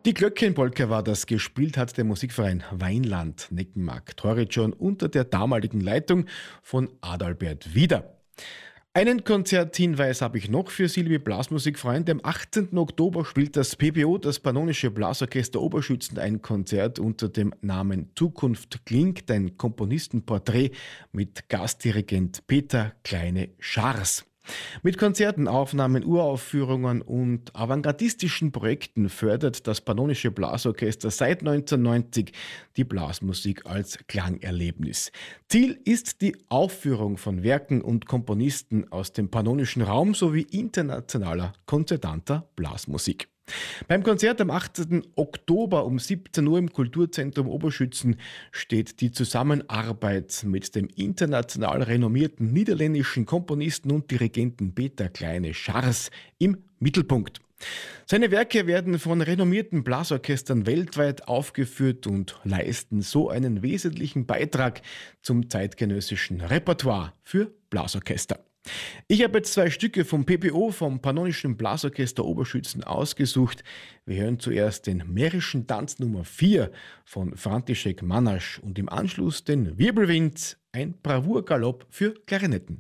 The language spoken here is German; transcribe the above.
Die Glöckchenpolka war das, gespielt hat der Musikverein Weinland Neckenmark Torregion unter der damaligen Leitung von Adalbert Wieder. Einen Konzerthinweis habe ich noch für Sie, liebe Blasmusikfreunde. Am 18. Oktober spielt das PBO, das Pannonische Blasorchester Oberschützen, ein Konzert unter dem Namen Zukunft klingt, ein Komponistenporträt mit Gastdirigent Peter Kleine-Schars. Mit Konzerten, Aufnahmen, Uraufführungen und avantgardistischen Projekten fördert das Pannonische Blasorchester seit 1990 die Blasmusik als Klangerlebnis. Ziel ist die Aufführung von Werken und Komponisten aus dem pannonischen Raum sowie internationaler konzertanter Blasmusik. Beim Konzert am 18. Oktober um 17 Uhr im Kulturzentrum Oberschützen steht die Zusammenarbeit mit dem international renommierten niederländischen Komponisten und Dirigenten Peter Kleine-Schars im Mittelpunkt. Seine Werke werden von renommierten Blasorchestern weltweit aufgeführt und leisten so einen wesentlichen Beitrag zum zeitgenössischen Repertoire für Blasorchester. Ich habe jetzt zwei Stücke vom PPO, vom Pannonischen Blasorchester Oberschützen, ausgesucht. Wir hören zuerst den Mährischen Tanz Nummer 4 von František Manasch und im Anschluss den Wirbelwind, ein Bravourgalopp für Klarinetten.